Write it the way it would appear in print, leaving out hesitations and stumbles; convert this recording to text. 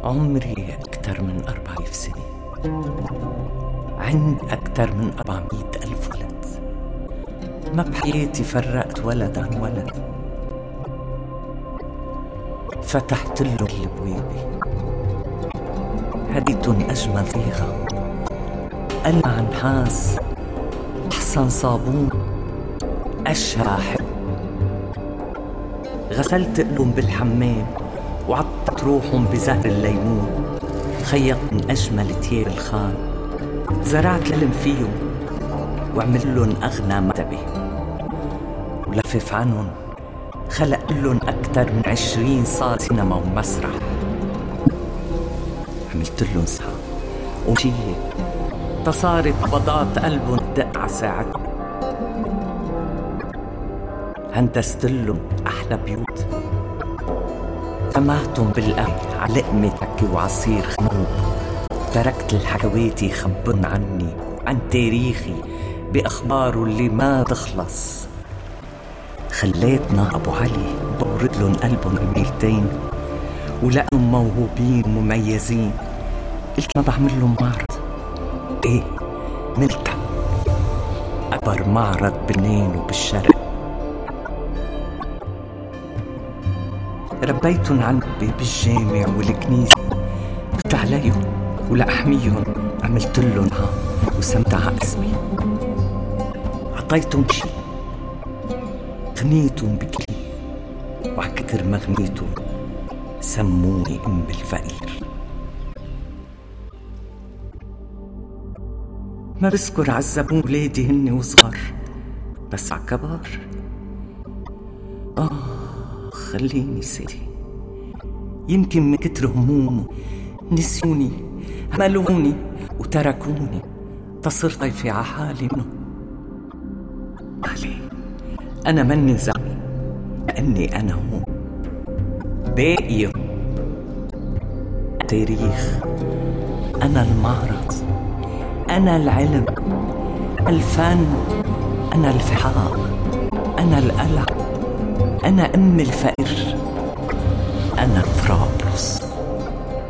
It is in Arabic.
عمري أكثر من 4000 سنة، عند أكثر من 400,000 ولد. ما بحياتي فرقت ولد عن ولد. فتحت له البوابة، هديتن أجمل صيغة، قلع نحاس، أحسن صابون، أشهى. غسلت قلهم بالحمام وعطت روحهم بزهر الليمون، خيط من أجمل تياب الخان، زرعت للم فيهم وعمللن أغنى مكتبة، ولفف عنهم خلق لهم أكتر من 20 صالة سينما ومسرح. عملت لهم ساعة ومشية تصارت قبضات قلبهم تدق على ساعتهم. هندست لهم أحلى بيوت، سمعتهم بالقهوة على لقمة حكي وعصير خموم. تركت الحكواتي يخبرن عني عن تاريخي بأخباره اللي ما تخلص. خليتنا أبو علي بورد لهم قلبهم أميرتين، ولقهم موهوبين مميزين. قلت ما بعمل لهم معرض، ايه ملتها أكبر معرض بلبنان وبالشرق. ربيتن عندي بالجامع والكنيسة، قلت عليهم ولأحميهم عملت لهم وسمتها اسمي. عطيتهم شي، غنيتهم بكلي، وعكتر ما غنيتهم سموني أم الفقير. ما بذكر عذبون ولادي هن وصغار، بس عكبار خليني سيدي. يمكن من كتر همومه نسيوني، هملوني وتركوني، تصرت ضيفي على حالي منه. علي أنا مني زعمي، لأني أنا هون باقي تاريخ. أنا المعرض، أنا العلم، الفن، أنا الفحاء، أنا القلع، أنا أم الفقر، أنا التراب.